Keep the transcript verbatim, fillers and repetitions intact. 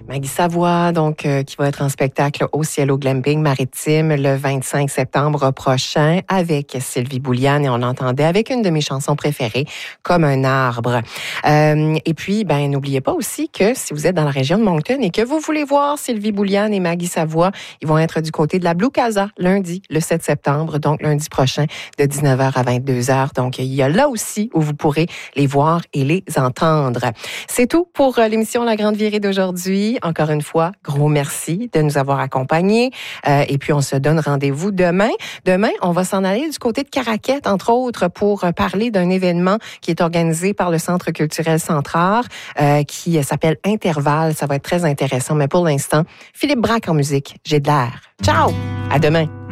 Maggie Savoie, donc, euh, qui va être en spectacle au Cielo Glamping Maritime le vingt-cinq septembre prochain avec Sylvie Bouliane. Et on l'entendait avec une de mes chansons préférées, Comme un arbre. Euh, et puis, ben, n'oubliez pas aussi que si vous êtes dans la région de Moncton et que vous voulez voir Sylvie Bouliane et Maggie Savoie, ils vont être du côté de la Blue Casa lundi, le sept septembre, donc lundi prochain, de dix-neuf heures à vingt-deux heures. Donc, il y a là aussi où vous pourrez les voir et les entendre. C'est tout pour l'émission La Grande Virée d'aujourd'hui. Encore une fois, gros merci de nous avoir accompagnés. Euh, et puis, on se donne rendez-vous demain. Demain, on va s'en aller du côté de Caraquette, entre autres, pour parler d'un événement qui est organisé par le Centre culturel Centrare, euh, qui s'appelle Intervalle. Ça va être très intéressant. Mais pour l'instant, Philippe Braque en musique. J'ai de l'air. Ciao! À demain!